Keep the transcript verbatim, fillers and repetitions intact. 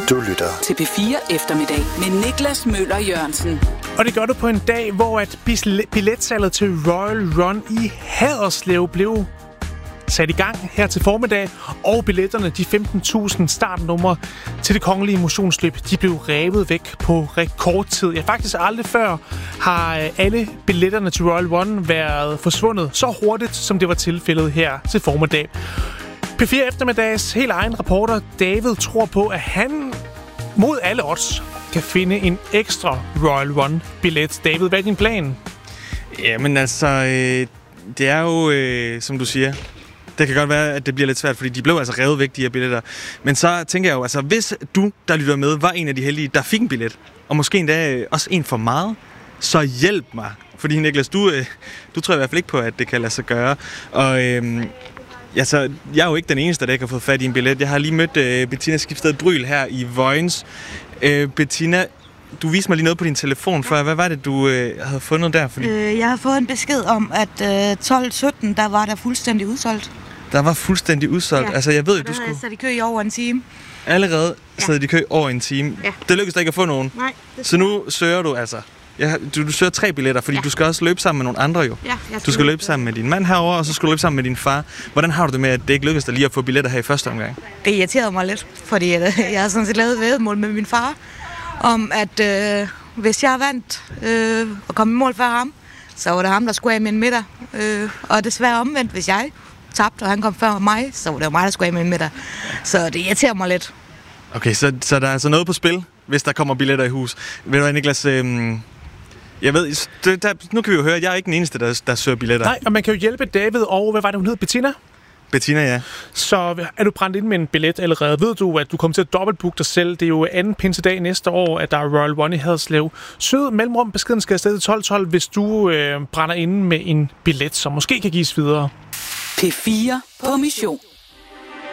Du lytter til P fire Eftermiddag med Niklas Møller Jørgensen. Og det gør du på en dag, hvor at billetsalget til Royal Run i Haderslev blev sat i gang her til formiddag, og billetterne, de femten tusind startnumre til det kongelige motionsløb, de blev revet væk på rekordtid. Ja, faktisk aldrig før har alle billetterne til Royal Run været forsvundet så hurtigt, som det var tilfældet her til formiddag. P fire Eftermiddags helt egen reporter David tror på, at han mod alle odds kan finde en ekstra Royal Run-billet. David, hvad er din plan? Jamen altså, øh, det er jo, øh, som du siger, det kan godt være, at det bliver lidt svært, fordi de blev altså revet væk, de her billetter. Men så tænker jeg jo, altså hvis du, der lytter med, var en af de heldige, der fik en billet, og måske endda øh, også en for meget, så hjælp mig. Fordi Niklas, du, øh, du tror i hvert fald ikke på, at det kan lade sig gøre. Og øh, altså, jeg er jo ikke den eneste, der ikke har fået fat i en billet. Jeg har lige mødt øh, Bettina Skibsted Bryl her i Vojens. Øh, Bettina, du viste mig lige noget på din telefon før. Hvad var det, du øh, havde fundet der? Fordi øh, jeg har fået en besked om, at øh, tolv sytten, der var der fuldstændig udsolgt. Der var fuldstændig udsolgt. Ja. Altså, jeg ved, at du skulle... skulle... Så de kø i over en time. Allerede ja. Sad de kø over en time. Ja. Det lykkedes der ikke at få nogen. Nej. Så nu søger du altså... Ja, du, du søger tre billetter, fordi ja. Du skal også løbe sammen med nogle andre jo. Ja, du skal løbe sammen med din mand herovre, og så skal du løbe sammen med din far. Hvordan har du det med, at det ikke lykkedes dig lige at få billetter her i første omgang? Det irriterede mig lidt, fordi jeg har sådan set lavet væddemål med min far, om at øh, hvis jeg vandt øh, og kom i mål før ham, så var det ham, der skulle af med en middag. Øh, og desværre omvendt, hvis jeg tabte, og han kom før mig, så var det jo mig, der skulle af med en middag. Så det irriterer mig lidt. Okay, så, så der er altså noget på spil, hvis der kommer billetter i hus. Ved du hvad, Niklas... Øh, Jeg ved, det, der, nu kan vi jo høre, at jeg er ikke den eneste, der, der søger billetter. Nej, og man kan jo hjælpe David og, hvad var det, hun hed? Bettina? Bettina, ja. Så er du brændt ind med en billet allerede? Ved du, at du kommer til at dobbeltbooke dig selv? Det er jo anden pinsedag næste år, at der er Royal Run i Haderslev. Sød mellemrum beskeden skal afsted tolv tolv, hvis du øh, brænder inde med en billet, som måske kan gives videre. P fire på mission.